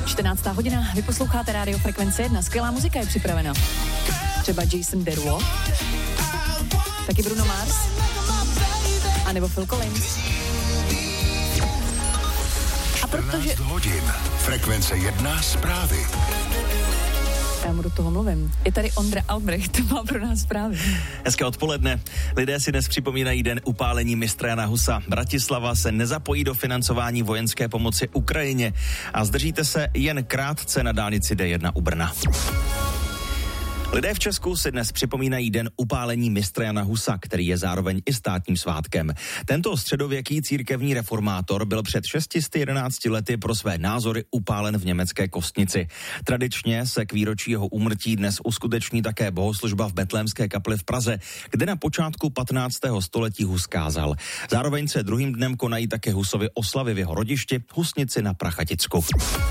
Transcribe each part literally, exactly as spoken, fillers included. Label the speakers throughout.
Speaker 1: čtrnáctá hodina, vy posloucháte Rádio Frekvence jedna, skvělá muzika je připravena. Třeba Jason Derulo, taky Bruno Mars, anebo Phil Collins. A protože...
Speaker 2: hodin, Frekvence jedna zprávy.
Speaker 1: Já mu do toho mluvím. Je tady Ondra Albrecht, má pro nás zprávy.
Speaker 3: Hezké odpoledne. Lidé si dnes připomínají den upálení mistra Jana Husa. Bratislava se nezapojí do financování vojenské pomoci Ukrajině a zdržíte se jen krátce na dálnici D jedna u Brna. Lidé v Česku si dnes připomínají den upálení mistra Jana Husa, který je zároveň i státním svátkem. Tento středověký církevní reformátor byl před šest set jedenácti lety pro své názory upálen v německé Kostnici. Tradičně se k výročí jeho úmrtí dnes uskuteční také bohoslužba v Betlémské kapli v Praze, kde na počátku patnáctého století Hus kázal. Zároveň se druhým dnem konají také Husovy oslavy v jeho rodišti Husnici na Prachaticku.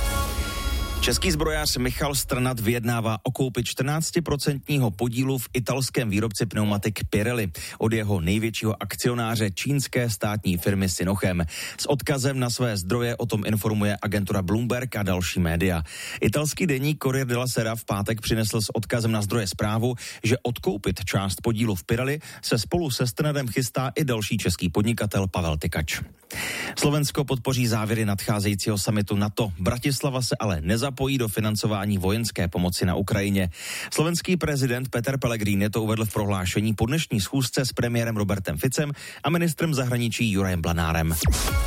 Speaker 3: Český zbrojař Michal Strnad vyjednává o koupi čtrnáctiprocentního podílu v italském výrobci pneumatik Pirelli od jeho největšího akcionáře čínské státní firmy Sinochem. S odkazem na své zdroje o tom informuje agentura Bloomberg a další média. Italský deník Corriere della Sera v pátek přinesl s odkazem na zdroje zprávu, že odkoupit část podílu v Pirelli se spolu se Strnadem chystá i další český podnikatel Pavel Tykač. Slovensko podpoří závěry nadcházejícího summitu NATO. Bratislava se ale nezapojí do financování vojenské pomoci na Ukrajině. Slovenský prezident Peter Pellegrini to uvedl v prohlášení po dnešní schůzce s premiérem Robertem Ficem a ministrem zahraničí Jurajem Blanáren.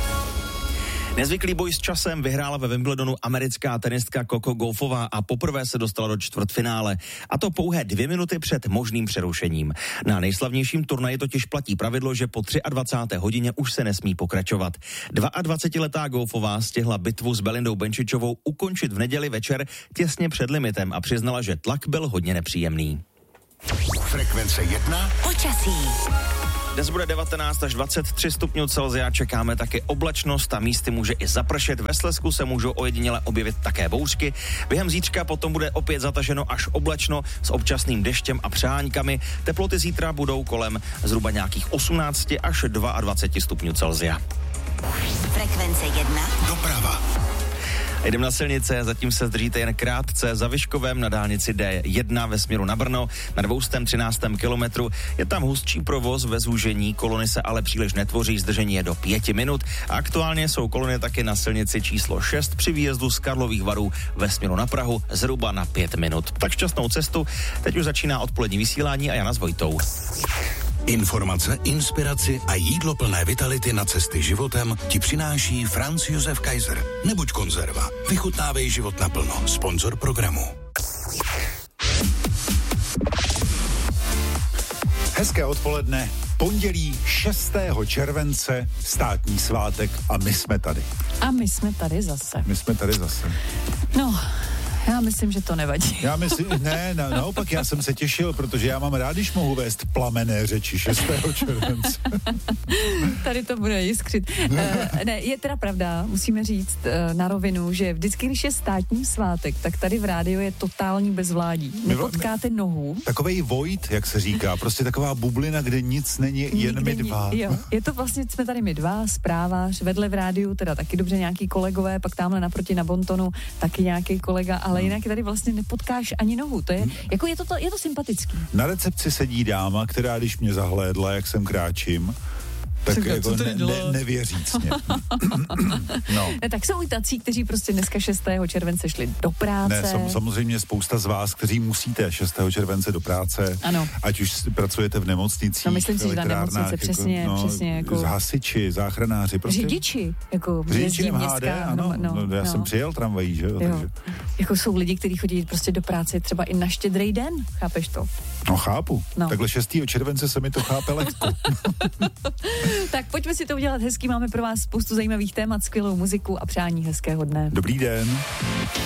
Speaker 3: Nezvyklý boj s časem vyhrála ve Wimbledonu americká tenistka Coco Gauffová a poprvé se dostala do čtvrtfinále. A to pouhé dvě minuty před možným přerušením. Na nejslavnějším turnaji totiž platí pravidlo, že po dvacáté třetí hodině už se nesmí pokračovat. dvaadvacetiletá Gauffová stihla bitvu s Belindou Benčičovou ukončit v neděli večer těsně před limitem a přiznala, že tlak byl hodně nepříjemný.
Speaker 2: Frekvence jedna.
Speaker 4: Počasí.
Speaker 3: Dnes bude devatenáct až dvacet tři stupňů Celsia, čekáme taky oblačnost a místy může i zapršet. Ve Slezsku se můžou ojediněle objevit také bouřky. Během zítřka potom bude opět zataženo až oblačno s občasným deštěm a přeháňkami. Teploty zítra budou kolem zhruba nějakých osmnáct až dvacet dva stupňů Celsia.
Speaker 4: Frekvence jedna.
Speaker 2: Doprava.
Speaker 3: Jdem na silnice, zatím se zdržíte jen krátce za Vyškovem na dálnici D jedna ve směru na Brno. Na dvě třináct kilometru je tam hustší provoz ve zúžení, kolony se ale příliš netvoří, zdržení je do pěti minut. A aktuálně jsou kolony taky na silnici číslo šest při výjezdu z Karlových Varů ve směru na Prahu zhruba na pět minut. Tak šťastnou cestu, teď už začíná odpolední vysílání a Jana s Vojtou.
Speaker 2: Informace, inspiraci a jídlo plné vitality na cesty životem ti přináší Franz Josef Kaiser. Nebuď konzerva. Vychutnávej život naplno. Sponzor programu.
Speaker 5: Hezké odpoledne. Pondělí šestého července, státní svátek a my jsme tady.
Speaker 1: A my jsme tady zase.
Speaker 5: My jsme tady zase.
Speaker 1: No, já myslím, že to nevadí.
Speaker 5: Já myslím, ne, na, naopak já jsem se těšil, protože já mám rád, když mohu vést plamené řeči šestého července.
Speaker 1: Tady to bude jiskřit. uh, ne, je teda pravda, musíme říct uh, na rovinu, že vždycky, když je státní svátek, tak tady v rádiu je totální bezvládí. Nepotkáte nohu.
Speaker 5: Takovej void, jak se říká, prostě taková bublina, kde nic není,
Speaker 1: Nikde
Speaker 5: jen my dva.
Speaker 1: Jo, je to vlastně, jsme tady my dva, zprávář, vedle v rádiu, teda taky dobře nějaký kolegové, pak tamhle naproti na Bontonu taky nějaký kolega, ale jinak tady vlastně nepotkáš ani nohu. To je, jako je to, to, je to sympatický.
Speaker 5: Na recepci sedí dáma, která když mě zahlédla, jak sem kráčím, tak
Speaker 1: Říká,
Speaker 5: jako ne, ne, nevěřícně. No.
Speaker 1: Ne, tak jsou i tací, kteří prostě dneska šestého července šli do práce.
Speaker 5: Ne, sam, samozřejmě spousta z vás, kteří musíte šestého července do práce,
Speaker 1: ano.
Speaker 5: Ať už pracujete v nemocnicích,
Speaker 1: no, myslím si, že na nemocnice, přesně,
Speaker 5: jako, no,
Speaker 1: přesně jako...
Speaker 5: hasiči, záchranáři, prostě...
Speaker 1: Řidiči, jako
Speaker 5: řidiči M H D, ano,
Speaker 1: no, no,
Speaker 5: no, já
Speaker 1: no.
Speaker 5: jsem přijel tramvají, že jo,
Speaker 1: jo.
Speaker 5: takže...
Speaker 1: Jako jsou lidi, kteří chodí prostě do práce třeba i na Štědrý den, chápeš to?
Speaker 5: No chápu,
Speaker 1: no.
Speaker 5: Takhle šestého července se mi to chápe lehko.
Speaker 1: Tak pojďme si to udělat hezký, máme pro vás spoustu zajímavých témat, skvělou muziku a přání hezkého dne.
Speaker 5: Dobrý den.